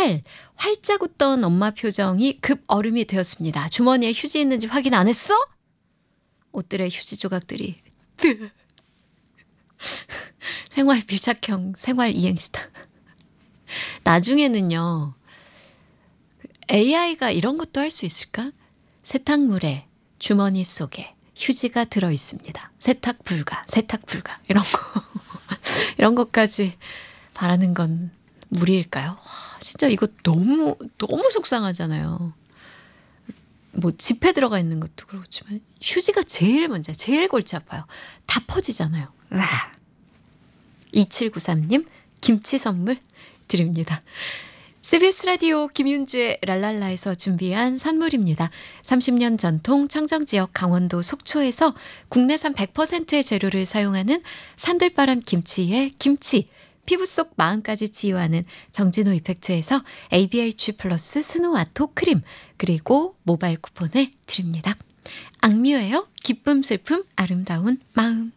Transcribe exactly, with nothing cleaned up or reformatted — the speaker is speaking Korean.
팔, 활짝 웃던 엄마 표정이 급 얼음이 되었습니다. 주머니에 휴지 있는지 확인 안 했어? 옷들의 휴지 조각들이 생활 밀착형 생활 이행시다. 나중에는요, 에이아이가 이런 것도 할 수 있을까? 세탁물에 주머니 속에 휴지가 들어 있습니다. 세탁 불가, 세탁 불가 이런 거 이런 것까지 바라는 건 무리일까요? 와, 진짜 이거 너무 너무 속상하잖아요. 뭐 지폐 들어가 있는 것도 그렇지만 휴지가 제일 먼저 제일 골치 아파요. 다 퍼지잖아요. 와. 이칠구삼 님 김치 선물 드립니다. 씨비에스 라디오 김윤주의 랄랄라에서 준비한 선물입니다. 삼십 년 전통 청정지역 강원도 속초에서 국내산 백 퍼센트의 재료를 사용하는 산들바람 김치의 김치, 피부 속 마음까지 치유하는 정진호 이펙트에서 에이비에이치 플러스 스노아토 크림, 그리고 모바일 쿠폰을 드립니다. 악뮤예요. 기쁨, 슬픔, 아름다운 마음.